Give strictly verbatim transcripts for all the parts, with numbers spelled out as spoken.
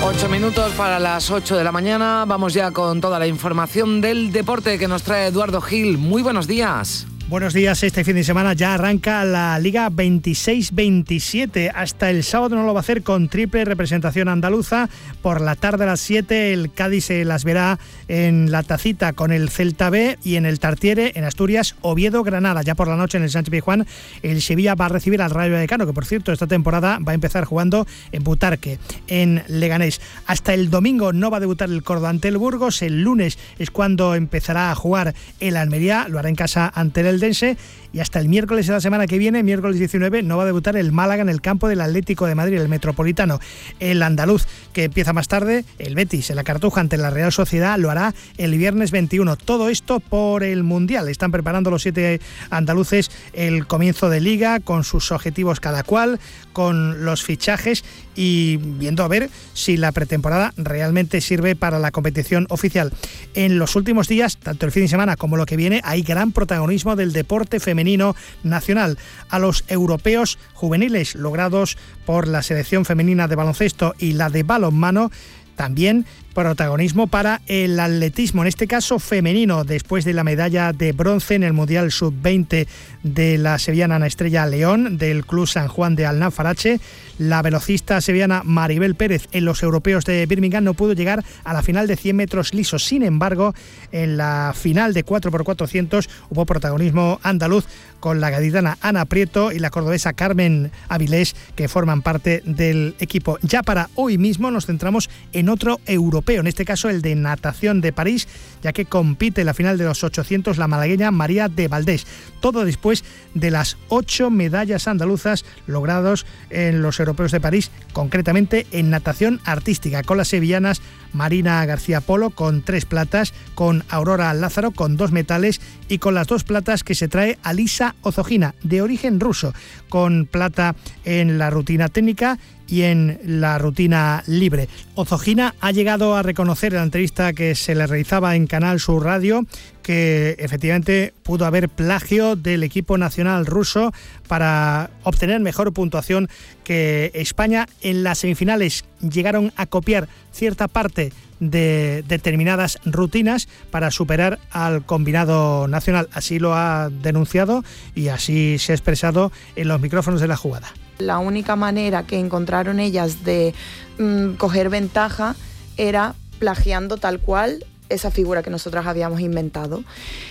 Ocho minutos para las ocho de la mañana. Vamos ya con toda la información del deporte que nos trae Eduardo Gil. Muy buenos días. Buenos días, este fin de semana ya arranca la Liga veintiséis veintisiete. Hasta el sábado no lo va a hacer con triple representación andaluza. Por la tarde a las siete el Cádiz se las verá en la Tacita con el Celta B y en el Tartiere, en Asturias, Oviedo-Granada. Ya por la noche en el Sánchez-Pizjuán el Sevilla va a recibir al Rayo Vallecano, que por cierto esta temporada va a empezar jugando en Butarque, en Leganés. Hasta el domingo no va a debutar el Córdoba ante el Burgos. El lunes es cuando empezará a jugar el Almería, lo hará en casa ante el Dense, y hasta el miércoles de la semana que viene, miércoles diecinueve, no va a debutar el Málaga en el campo del Atlético de Madrid, el Metropolitano. El andaluz, que empieza más tarde, el Betis en la Cartuja ante la Real Sociedad, lo hará el viernes veintiuno. Todo esto por el Mundial. Están preparando los siete andaluces el comienzo de Liga, con sus objetivos cada cual, con los fichajes y viendo a ver si la pretemporada realmente sirve para la competición oficial. En los últimos días, tanto el fin de semana como lo que viene, hay gran protagonismo del deporte femenino nacional. A los europeos juveniles logrados por la selección femenina de baloncesto y la de balonmano, también protagonismo para el atletismo, en este caso femenino, después de la medalla de bronce en el Mundial sub veinte de la sevillana Ana Estrella León del Club San Juan de Alnafarache. La velocista sevillana Maribel Pérez en los europeos de Birmingham no pudo llegar a la final de cien metros lisos. Sin embargo, en la final de cuatro por cuatrocientos hubo protagonismo andaluz con la gaditana Ana Prieto y la cordobesa Carmen Avilés, que forman parte del equipo. Ya para hoy mismo nos centramos en otro europeo, en este caso el de natación de París, ya que compite en la final de los ochocientos la malagueña María de Valdés. Todo después de las ocho medallas andaluzas logradas en los europeos de París, concretamente en natación artística, con las sevillanas Marina García Polo con tres platas, con Aurora Lázaro con dos metales y con las dos platas que se trae Alisa Ozogina, de origen ruso, con plata en la rutina técnica y en la rutina libre. Ozogina ha llegado a reconocer en la entrevista que se le realizaba en Canal Sur Radio que efectivamente pudo haber plagio del equipo nacional ruso para obtener mejor puntuación que España. En las semifinales llegaron a copiar cierta parte de determinadas rutinas para superar al combinado nacional. Así lo ha denunciado y así se ha expresado en los micrófonos de la jugada. La única manera que encontraron ellas de mmm, coger ventaja era plagiando tal cual esa figura que nosotras habíamos inventado.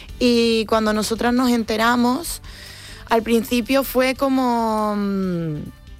Y cuando nosotras nos enteramos, al principio fue como... Mmm,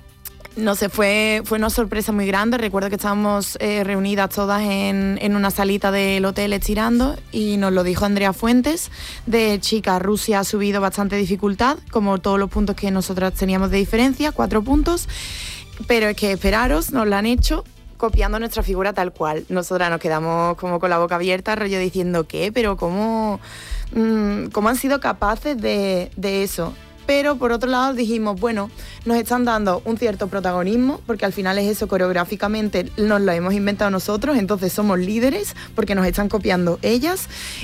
no sé, fue, fue una sorpresa muy grande. Recuerdo que estábamos eh, reunidas todas en, en una salita del hotel estirando y nos lo dijo Andrea Fuentes, de chica, Rusia ha subido bastante dificultad, como todos los puntos que nosotras teníamos de diferencia, cuatro puntos, pero es que esperaros, nos lo han hecho copiando nuestra figura tal cual. Nosotras nos quedamos como con la boca abierta, rollo diciendo ¿qué? Pero ¿cómo, mmm, cómo han sido capaces de, de eso? Pero por otro lado dijimos, bueno, nos están dando un cierto protagonismo, porque al final es eso, coreográficamente nos lo hemos inventado nosotros, entonces somos líderes porque nos están copiando ellas.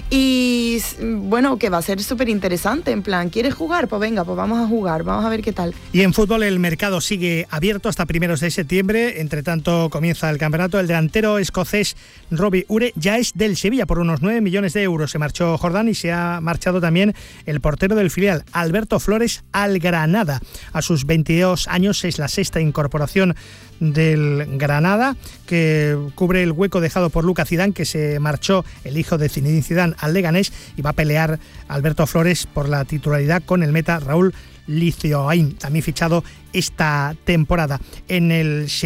Y bueno, que va a ser súper interesante, en plan, ¿quieres jugar? Pues venga, pues vamos a jugar, vamos a ver qué tal. Y en fútbol el mercado sigue abierto hasta primeros de septiembre, entre tanto comienza el campeonato. El delantero escocés Robbie Ure ya es del Sevilla por unos nueve millones de euros. Se marchó Jordán y se ha marchado también el portero del filial, Alberto Flores, al Granada. A sus veintidós años es la sexta incorporación del Granada, que cubre el hueco dejado por Lucas Zidane, que se marchó, el hijo de Zinedine Zidane, al Leganés, y va a pelear Alberto Flores por la titularidad con el meta Raúl Licioain, también fichado esta temporada. En el